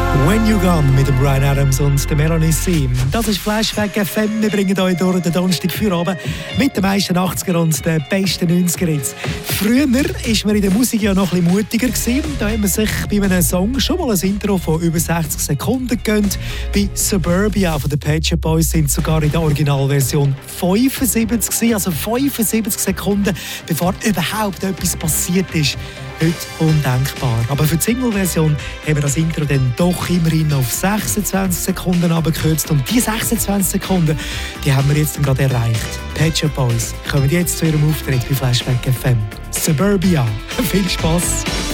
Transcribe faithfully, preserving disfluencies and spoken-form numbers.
When You Gone mit dem Bryan Adams und der Melanie C. Das ist Flashback F M. Wir bringen euch durch den Donnerstag für oben mit den meisten achtziger und den besten neunziger Hits. Früher war man in der Musik ja noch ein bisschen mutiger gewesen. Da hat man sich bei einem Song schon mal ein Intro von über sechzig Sekunden gegönnt. Bei Suburbia von den Pet Shop Boys sind sogar in der Originalversion fünfundsiebzig gewesen, also fünfundsiebzig Sekunden, bevor überhaupt etwas passiert ist. Heute undenkbar. Aber für die Single-Version haben wir das Intro dann doch immerhin auf sechsundzwanzig Sekunden abgekürzt. Und diese sechsundzwanzig Sekunden, die haben wir jetzt gerade erreicht. Pet Shop Boys kommen jetzt zu ihrem Auftritt bei Flashback F M. Suburbia. Viel Spass!